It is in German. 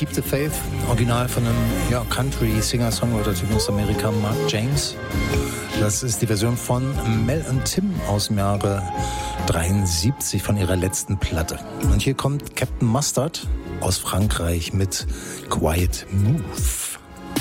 Keep the Faith, original von einem Country-Singer-Songwriter-Typen aus Amerika, Mark James. Das ist die Version von Mel und Tim aus dem Jahre 73 von ihrer letzten Platte. Und hier kommt Captain Mustard aus Frankreich mit Quiet Move.